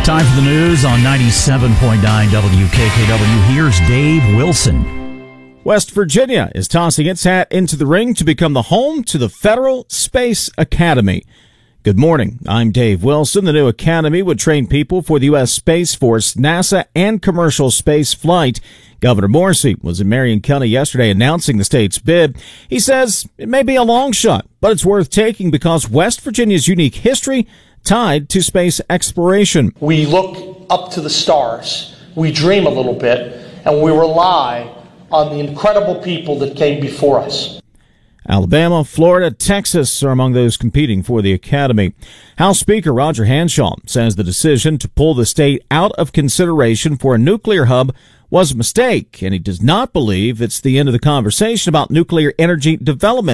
Time for the news on 97.9 WKKW. Here's Dave Wilson. West Virginia is tossing its hat into the ring to become the home to the Federal Space Academy. Good morning. I'm Dave Wilson. The new academy would train people for the U.S. Space Force, NASA, and commercial space flight. Governor Morrisey was in Marion County yesterday announcing the state's bid. He says it may be a long shot, but it's worth taking because West Virginia's unique history tied to space exploration. We look up to the stars, we dream a little bit, and we rely on the incredible people that came before us. Alabama, Florida, Texas are among those competing for the academy. House Speaker Roger Hanshaw says the decision to pull the state out of consideration for a nuclear hub was a mistake, and he does not believe it's the end of the conversation about nuclear energy development.